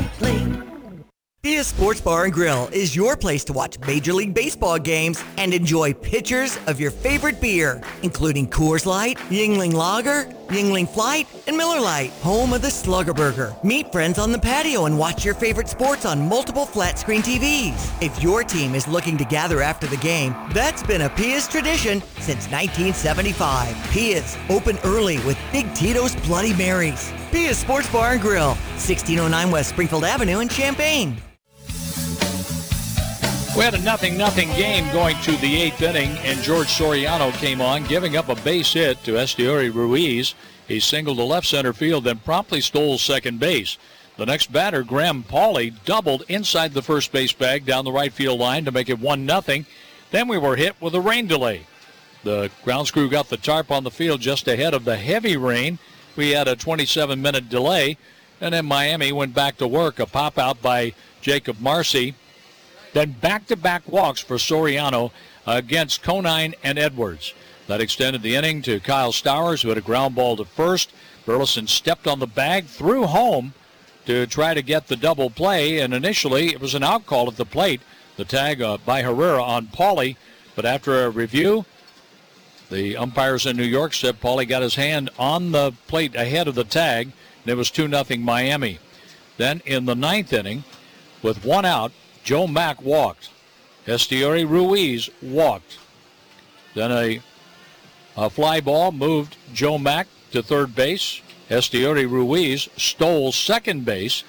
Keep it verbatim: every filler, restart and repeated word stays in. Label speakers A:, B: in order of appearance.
A: Pia Sports Bar and Grill is your place to watch Major League Baseball games and enjoy pitchers of your favorite beer, including Coors Light, Yuengling Lager, Yuengling Flight, and Miller Lite, home of the Slugger Burger. Meet friends on the patio and watch your favorite sports on multiple flat-screen T Vs. If your team is looking to gather after the game, that's been a Pia's tradition since nineteen seventy-five. Pia's, open early with Big Tito's Bloody Marys. Pia's Sports Bar and Grill, sixteen oh nine West Springfield Avenue in Champaign.
B: We had a nothing nothing game going to the eighth inning, and George Soriano came on, giving up a base hit to Estiori Ruiz. He singled to left center field, then promptly stole second base. The next batter, Graham Pauley, doubled inside the first base bag down the right field line to make it one nothing. Then we were hit with a rain delay. The grounds crew got the tarp on the field just ahead of the heavy rain. We had a twenty-seven minute delay, and then Miami went back to work. A pop out by Jacob Marcy. Then back-to-back walks for Soriano against Conine and Edwards. That extended the inning to Kyle Stowers, who had a ground ball to first. Burleson stepped on the bag, threw home to try to get the double play, and initially it was an out call at the plate. The tag uh, by Herrera on Pauley, but after a review, the umpires in New York said Pauley got his hand on the plate ahead of the tag, and it was two nothing Miami. Then in the ninth inning, with one out, Joe Mack walked. Estiori Ruiz walked. Then a, a fly ball moved Joe Mack to third base. Estiori Ruiz stole second base.